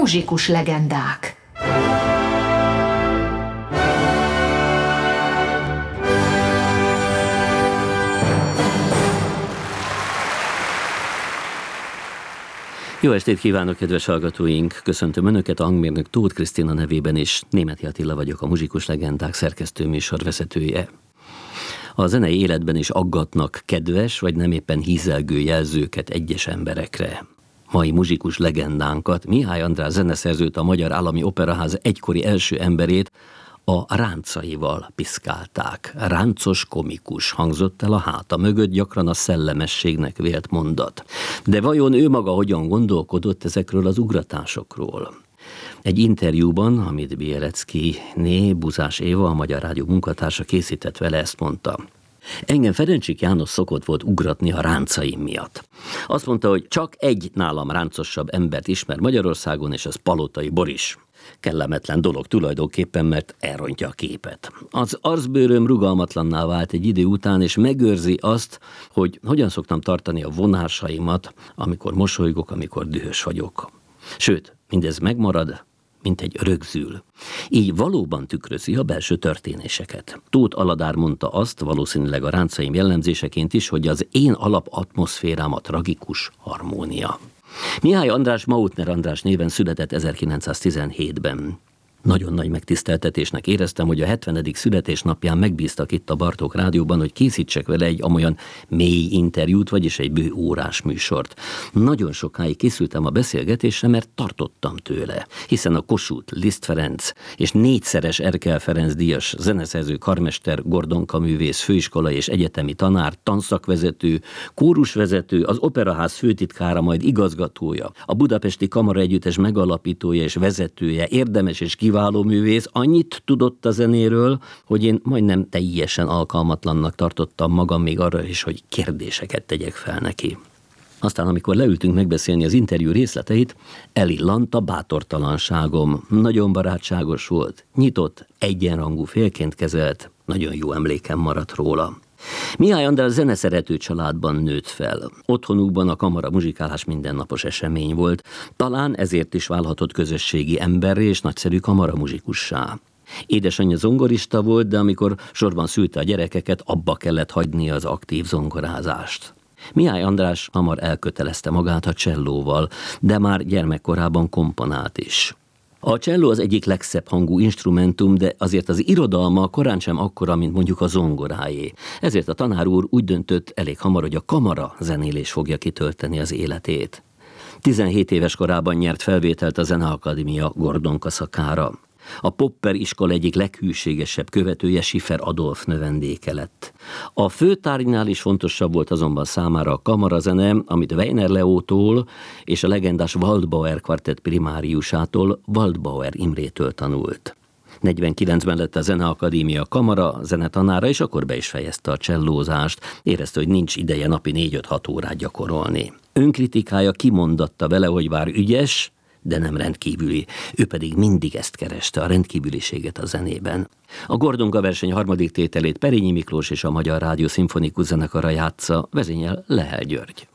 Muzsikus legendák. Jó estét kívánok, kedves hallgatóink! Köszöntöm Önöket, a hangmérnök Tóth Krisztina nevében is. Németi Attila vagyok, a Muzsikus legendák szerkesztő műsorvezetője. A zenei életben is aggatnak kedves, vagy nem éppen hízelgő jelzőket egyes emberekre. Mai muzsikus legendánkat, Mihály András zeneszerzőt, a Magyar Állami Operaház egykori első emberét a ráncaival piszkálták. Ráncos komikus hangzott el a háta mögött, gyakran a szellemességnek vélt mondat. De vajon ő maga hogyan gondolkodott ezekről az ugratásokról? Egy interjúban, amit Bielecki-né, Buzás Éva, a Magyar Rádió munkatársa készített vele, ezt mondta: engem Ferencsik János szokott volt ugratni a ráncaim miatt. Azt mondta, hogy csak egy nálam ráncosabb embert ismer Magyarországon, és az Palotai Boris. Kellemetlen dolog tulajdonképpen, mert elrontja a képet. Az arcbőröm rugalmatlanná vált egy idő után, és megőrzi azt, hogy hogyan szoktam tartani a vonásaimat, amikor mosolygok, amikor dühös vagyok. Sőt, mindez megmarad, mint egy rögzül. Így valóban tükrözi a belső történéseket. Tóth Aladár mondta azt, valószínűleg a ráncaim jellemzéseként is, hogy az én alapatmoszférám a tragikus harmónia. Mihály András Mautner András néven született 1917-ben. Nagyon nagy megtiszteltetésnek éreztem, hogy a 70. születésnapján megbíztak itt a Bartók Rádióban, hogy készítsek vele egy amolyan mély interjút, vagyis egy bő órás műsort. Nagyon sokáig készültem a beszélgetésre, mert tartottam tőle, hiszen a Kossuth, Liszt Ferenc és 4-szeres Erkel Ferenc díjas zeneszerző, karmester, Gordonka művész, főiskolai és egyetemi tanár, tanszakvezető, kórusvezető, az Operaház főtitkára, majd igazgatója, a Budapesti Kamaraegyüttes megalapítója és vezetője, érdemes és kiváló művész, annyit tudott a zenéről, hogy én majdnem teljesen alkalmatlannak tartottam magam még arra is, hogy kérdéseket tegyek fel neki. Aztán, amikor leültünk megbeszélni az interjú részleteit, elillant a bátortalanságom. Nagyon barátságos volt, nyitott, egyenrangú félként kezelt, nagyon jó emlékem maradt róla. Mihály András zeneszerető családban nőtt fel. Otthonukban a kamara muzsikálás mindennapos esemény volt. Talán ezért is válhatott közösségi emberré és nagyszerű kamaramuzsikussá. Édesanyja zongorista volt, de amikor sorban szülte a gyerekeket, abba kellett hagynia az aktív zongorázást. Mihály András hamar elkötelezte magát a csellóval, de már gyermekkorában komponált is. A cselló az egyik legszebb hangú instrumentum, de azért az irodalma korán sem akkora, mint mondjuk a zongoráé. Ezért a tanár úr úgy döntött elég hamar, hogy a kamara zenélés fogja kitölteni az életét. 17 éves korában nyert felvételt a Zeneakadémia Gordonka szakára. A Popper iskola egyik leghűségesebb követője Schiffer Adolf növendéke lett. A főtárgynál is fontosabb volt azonban számára a kamarazene, amit Weiner Leótól és a legendás Waldbauer kvartett primáriusától, Waldbauer Imrétől tanult. 49-ben lett a Zeneakadémia kamara zenetanára, és akkor be is fejezte a csellózást. Érezte, hogy nincs ideje napi 4-5-6 órát gyakorolni. Önkritikája kimondatta vele, hogy bár ügyes, de nem rendkívüli. Ő pedig mindig ezt kereste, a rendkívüliséget a zenében. A Gordonka verseny harmadik tételét Perényi Miklós és a Magyar Rádió Szimfonikus Zenekara játsza, vezényel Lehel György.